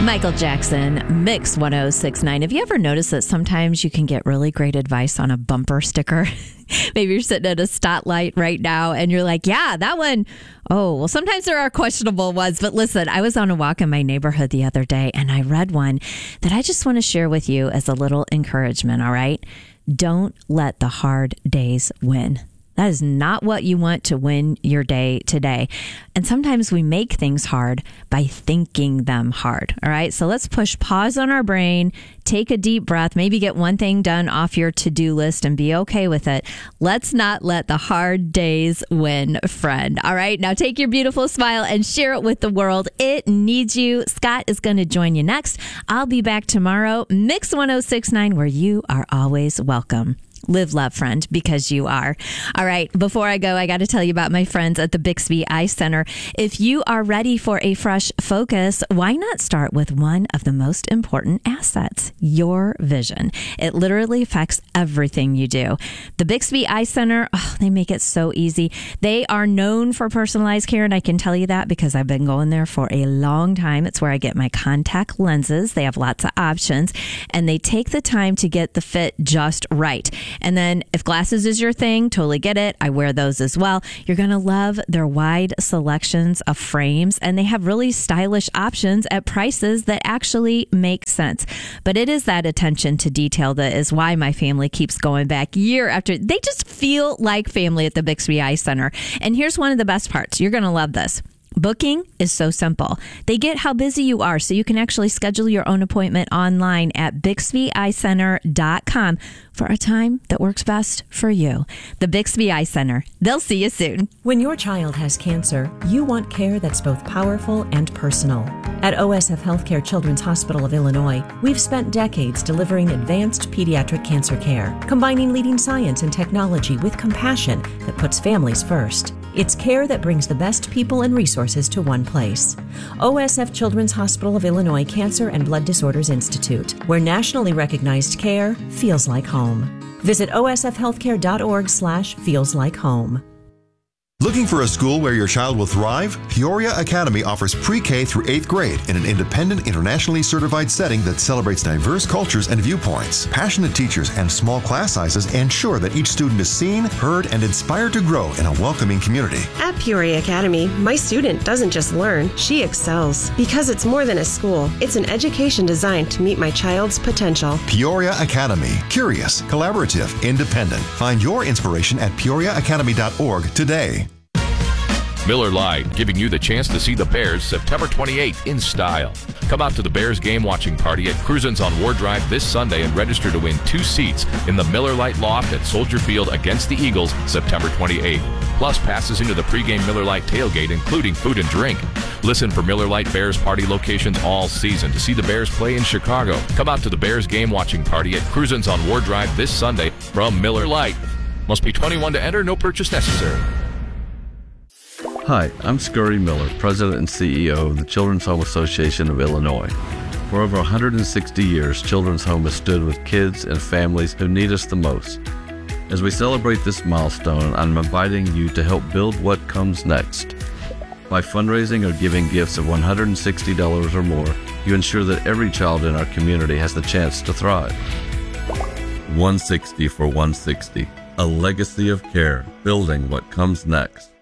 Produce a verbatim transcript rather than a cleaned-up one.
Michael Jackson, Mix one oh six point nine. Have you ever noticed that sometimes you can get really great advice on a bumper sticker? Maybe you're sitting at a stoplight right now and you're like, yeah, that one. Oh, well, sometimes there are questionable ones. But listen, I was on a walk in my neighborhood the other day and I read one that I just want to share with you as a little encouragement. All right. Don't let the hard days win. That is not what you want to win your day today. And sometimes we make things hard by thinking them hard. All right. So let's push pause on our brain, take a deep breath, maybe get one thing done off your to-do list and be okay with it. Let's not let the hard days win, friend. All right. Now take your beautiful smile and share it with the world. It needs you. Scott is going to join you next. I'll be back tomorrow. Mix one oh six point nine, where you are always welcome. Live love, friend, because you are. All right. Before I go, I got to tell you about my friends at the Bixby Eye Center. If you are ready for a fresh focus, why not start with one of the most important assets, your vision? It literally affects everything you do. The Bixby Eye Center, oh, they make it so easy. They are known for personalized care, and I can tell you that because I've been going there for a long time. It's where I get my contact lenses. They have lots of options, and they take the time to get the fit just right. And then if glasses is your thing, totally get it. I wear those as well. You're going to love their wide selections of frames, and they have really stylish options at prices that actually make sense. But it is that attention to detail that is why my family keeps going back year after. They just feel like family at the Bixby Eye Center. And here's one of the best parts. You're going to love this. Booking is so simple. They get how busy you are, so you can actually schedule your own appointment online at bixby eye center dot com for a time that works best for you. The Bixby Eye Center. They'll see you soon. When your child has cancer, you want care that's both powerful and personal. At O S F Healthcare Children's Hospital of Illinois, we've spent decades delivering advanced pediatric cancer care, combining leading science and technology with compassion that puts families first. It's care that brings the best people and resources to one place. O S F Children's Hospital of Illinois Cancer and Blood Disorders Institute, where nationally recognized care feels like home. Visit O S F healthcare dot org slash feels like home. Looking for a school where your child will thrive? Peoria Academy offers pre-K through eighth grade in an independent, internationally certified setting that celebrates diverse cultures and viewpoints. Passionate teachers and small class sizes ensure that each student is seen, heard, and inspired to grow in a welcoming community. At Peoria Academy, my student doesn't just learn, she excels. Because it's more than a school, it's an education designed to meet my child's potential. Peoria Academy. Curious, collaborative, independent. Find your inspiration at peoria academy dot org today. Miller Lite, giving you the chance to see the Bears September twenty-eighth in style. Come out to the Bears game watching party at Cruisins on Ward Drive this Sunday and register to win two seats in the Miller Lite Loft at Soldier Field against the Eagles September twenty-eighth. Plus passes into the pregame Miller Lite tailgate, including food and drink. Listen for Miller Lite Bears party locations all season to see the Bears play in Chicago. Come out to the Bears game watching party at Cruisins on Ward Drive this Sunday from Miller Lite. Must be twenty-one to enter, no purchase necessary. Hi, I'm Scurry Miller, President and C E O of the Children's Home Association of Illinois. For over one hundred sixty years, Children's Home has stood with kids and families who need us the most. As we celebrate this milestone, I'm inviting you to help build what comes next. By fundraising or giving gifts of one hundred sixty dollars or more, you ensure that every child in our community has the chance to thrive. one sixty for one sixty, a legacy of care, building what comes next.